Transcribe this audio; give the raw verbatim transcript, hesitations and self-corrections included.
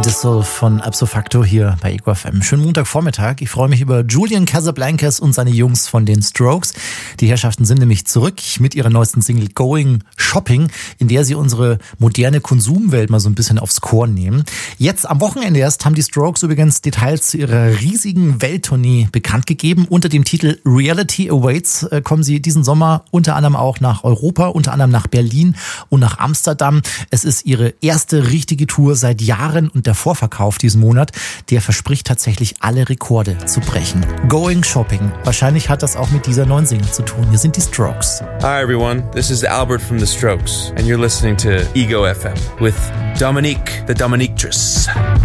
Dissolve von Ipso Facto hier bei Ego F M. Schönen Montagvormittag. Ich freue mich über Julian Casablancas und seine Jungs von den Strokes. Die Herrschaften sind nämlich zurück mit ihrer neuesten Single Going Shopping, in der sie unsere moderne Konsumwelt mal so ein bisschen aufs Korn nehmen. Jetzt am Wochenende erst haben die Strokes übrigens Details zu ihrer riesigen Welttournee bekannt gegeben. Unter dem Titel Reality Awaits kommen sie diesen Sommer unter anderem auch nach Europa, unter anderem nach Berlin und nach Amsterdam. Es ist ihre erste richtige Tour seit Jahren und der Vorverkauf diesen Monat, der verspricht tatsächlich alle Rekorde zu brechen. Going Shopping. Wahrscheinlich hat das auch mit dieser neuen Single zu tun. Hier sind die Strokes. Hi everyone, this is Albert from The Strokes and you're listening to Ego F M with Dominique, the Dominiquetress.